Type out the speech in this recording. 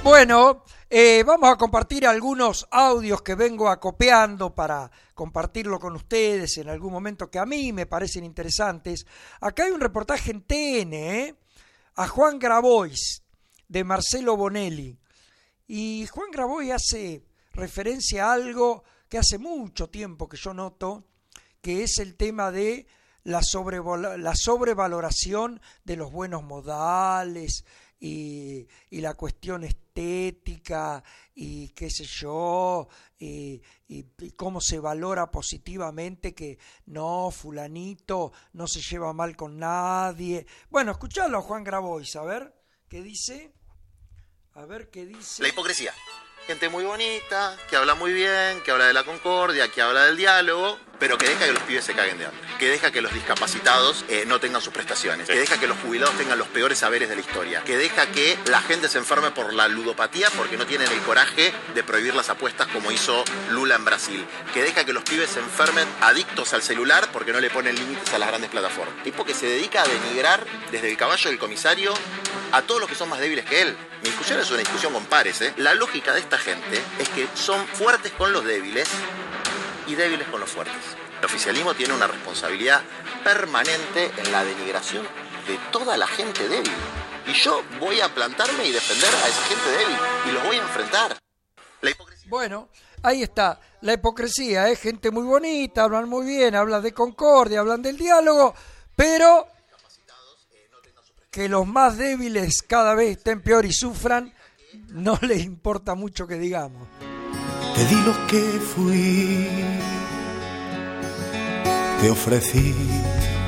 Bueno, vamos a compartir algunos audios que vengo acopiando para compartirlo con ustedes en algún momento que a mí me parecen interesantes. Acá hay un reportaje en TN, a Juan Grabois, de Marcelo Bonelli. Y Juan Grabois hace referencia a algo que hace mucho tiempo que yo noto, que es el tema de la sobrevaloración de los buenos modales y la cuestión estética y qué sé yo, y cómo se valora positivamente que no, fulanito no se lleva mal con nadie. Bueno, escuchalo a Juan Grabois, a ver qué dice. La hipocresía. Gente muy bonita, que habla muy bien, que habla de la concordia, que habla del diálogo, pero que deja que los pibes se caguen de hambre, que deja que los discapacitados no tengan sus prestaciones, que deja que los jubilados tengan los peores saberes de la historia, que deja que la gente se enferme por la ludopatía porque no tienen el coraje de prohibir las apuestas como hizo Lula en Brasil, que deja que los pibes se enfermen adictos al celular porque no le ponen límites a las grandes plataformas. Tipo que se dedica a denigrar desde el caballo del comisario a todos los que son más débiles que él. Mi discusión es una discusión con pares, ¿eh? La lógica de esta gente es que son fuertes con los débiles y débiles con los fuertes. El oficialismo tiene una responsabilidad permanente en la denigración de toda la gente débil. Y yo voy a plantarme y defender a esa gente débil y los voy a enfrentar. La hipocresía. Bueno, ahí está, la hipocresía, ¿eh? Gente muy bonita, hablan muy bien, hablan de concordia, hablan del diálogo, pero que los más débiles cada vez estén peor y sufran, no les importa mucho que digamos. Te di lo que fui, te ofrecí